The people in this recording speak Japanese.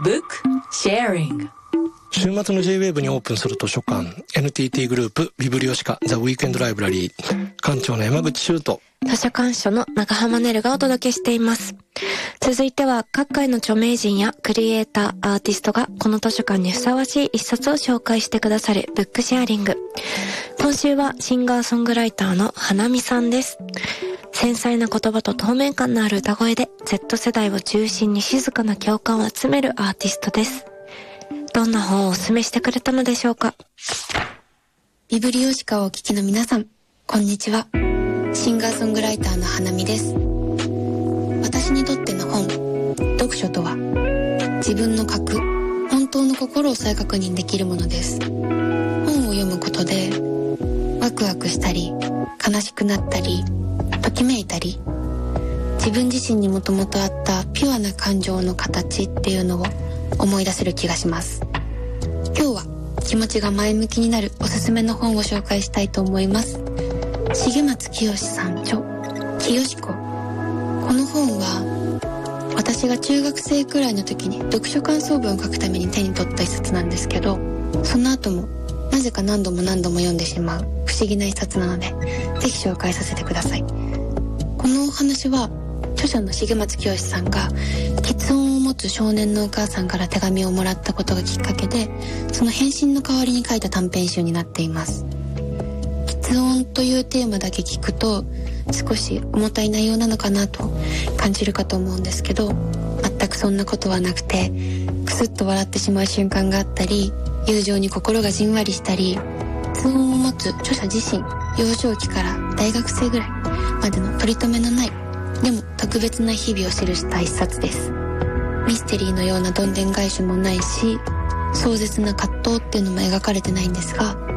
Book Sharing。 週末の J-WAVE にオープンする図書館 NTT グループビブリオシカザ・ウィークエンドライブラリー館長の山口修斗、 図書館書の長浜ねるがお届けしています。続いては各界の著名人やクリエイター、アーティストがこの図書館にふさわしい一冊を紹介してくださるブックシェアリング。今週はシンガーソングライターの花見さんです。繊細な言葉と透明感のある歌声で Z 世代を中心に静かな共感を集めるアーティストです。どんな本をお勧めしてくれたのでしょうか。 ビブリオシカをお聞きの皆さん、こんにちは。シンガーソングライターの花見です。私にとっての本、読書とは自分の書く本当の心を再確認できるものです。本を読むことでワクワクしたり悲しくなったりときめいたり、自分自身にもともとあったピュアな感情の形っていうのを思い出せる気がします。今日は気持ちが前向きになるおすすめの本を紹介したいと思います。重松清さん著清子。この本は私が中学生くらいの時に読書感想文を書くために手に取った一冊なんですけど、その後もなぜか何度も読んでしまう不思議な一冊なので、ぜひ紹介させてください。このお話は著者の重松清さんが喫音を持つ少年のお母さんから手紙をもらったことがきっかけで、その返信の代わりに書いた短編集になっています。喫音というテーマだけ聞くと少し重たい内容なのかなと感じるかと思うんですけど、全くそんなことはなくて、クスッと笑ってしまう瞬間があったり、友情に心がじんわりしたり、喫音を持つ著者自身、幼少期から大学生ぐらいまでの取り留めのないでも特別な日々を記した一冊です。ミステリーのようなどんでん返しもないし、壮絶な葛藤っていうのも描かれてないんですが、